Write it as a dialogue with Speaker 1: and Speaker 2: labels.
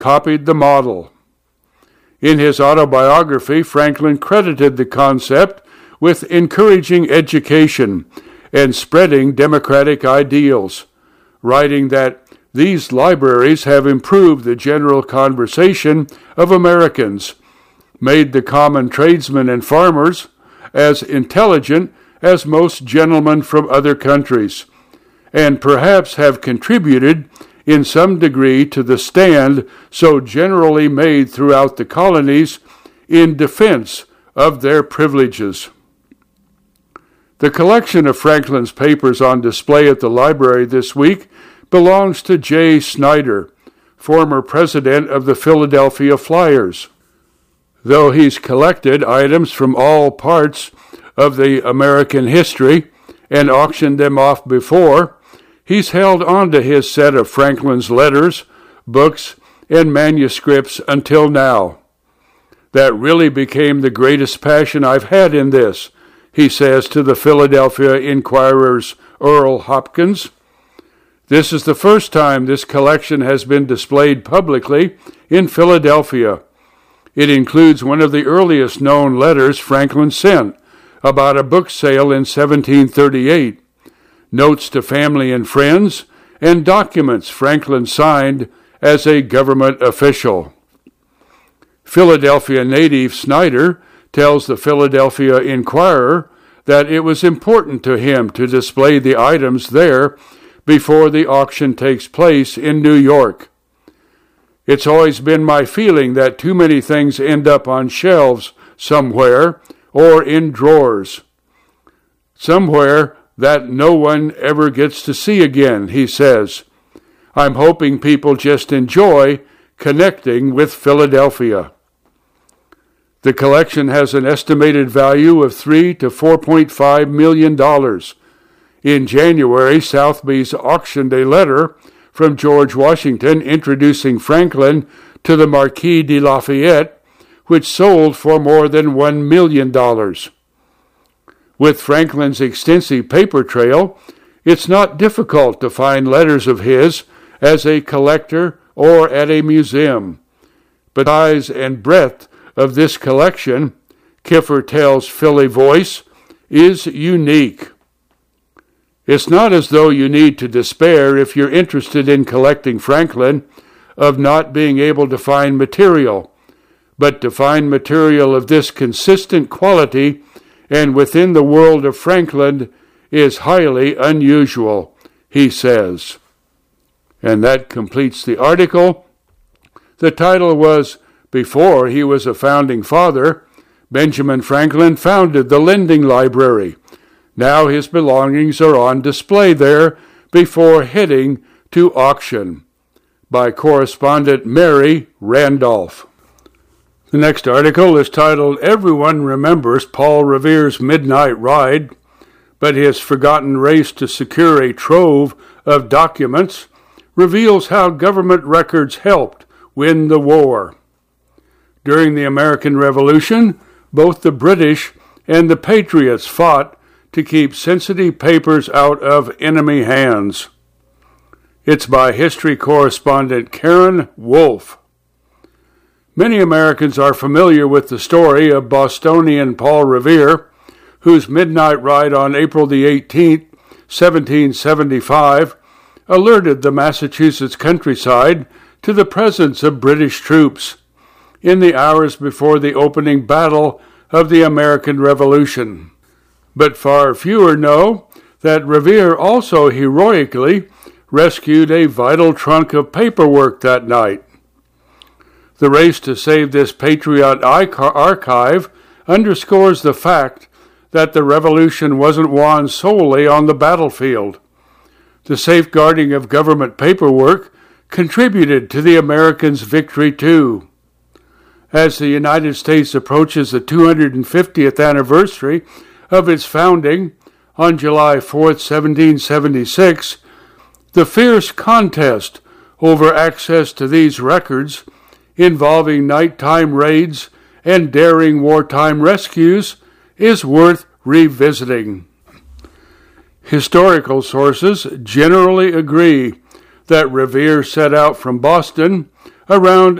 Speaker 1: copied the model. In his autobiography, Franklin credited the concept with encouraging education and spreading democratic ideals, writing that these libraries have improved the general conversation of Americans, made the common tradesmen and farmers as intelligent as most gentlemen from other countries, and perhaps have contributed in some degree to the stand so generally made throughout the colonies in defense of their privileges. The collection of Franklin's papers on display at the library this week belongs to J. Snyder, former president of the Philadelphia Flyers. Though he's collected items from all parts of the American history and auctioned them off before, he's held on to his set of Franklin's letters, books, and manuscripts until now. That really became the greatest passion I've had in this, he says to the Philadelphia Inquirer's Earl Hopkins. This is the first time this collection has been displayed publicly in Philadelphia. It includes one of the earliest known letters Franklin sent about a book sale in 1738, notes to family and friends, and documents Franklin signed as a government official. Philadelphia native Snyder tells the Philadelphia Inquirer that it was important to him to display the items there before the auction takes place in New York. It's always been my feeling that too many things end up on shelves somewhere or in drawers, somewhere that no one ever gets to see again, he says. I'm hoping people just enjoy connecting with Philadelphia. The collection has an estimated value of $3 to $4.5 million. In January, Sotheby's auctioned a letter from George Washington introducing Franklin to the Marquis de Lafayette, which sold for more than $1 million. With Franklin's extensive paper trail, it's not difficult to find letters of his as a collector or at a museum. But the size and breadth of this collection, Kiffer tells Philly Voice, is unique. It's not as though you need to despair if you're interested in collecting Franklin of not being able to find material, but to find material of this consistent quality and within the world of Franklin is highly unusual, he says. And that completes the article. The title was, Before He Was a Founding Father, Benjamin Franklin Founded the Lending Library. Now his belongings are on display there before heading to auction, by correspondent Mary Randolph. The next article is titled, Everyone Remembers Paul Revere's Midnight Ride, but his forgotten race to secure a trove of documents reveals how government records helped win the war. During the American Revolution, both the British and the Patriots fought to keep sensitive papers out of enemy hands. It's by history correspondent Karen Wolf. Many Americans are familiar with the story of Bostonian Paul Revere, whose midnight ride on April the 18th, 1775, alerted the Massachusetts countryside to the presence of British troops in the hours before the opening battle of the American Revolution. But far fewer know that Revere also heroically rescued a vital trunk of paperwork that night. The race to save this Patriot archive underscores the fact that the revolution wasn't won solely on the battlefield. The safeguarding of government paperwork contributed to the Americans' victory too. As the United States approaches the 250th anniversary of its founding on July 4th, 1776, the fierce contest over access to these records, involving nighttime raids and daring wartime rescues, is worth revisiting. Historical sources generally agree that Revere set out from Boston around